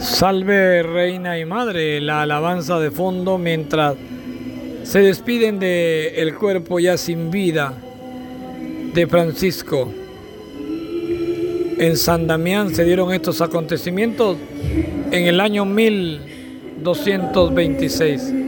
Salve Reina y Madre, la alabanza de fondo mientras se despiden del cuerpo ya sin vida de Francisco. En San Damián se dieron estos acontecimientos en el año 1226.